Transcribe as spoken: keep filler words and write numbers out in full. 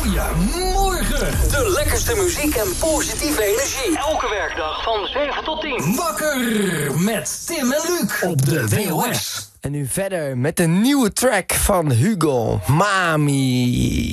Goeiemorgen. De lekkerste muziek en positieve energie. Elke werkdag van zeven tot tien. Wakker met Tim en Luc op de W O S. En nu verder met een nieuwe track van Hugo, Mami.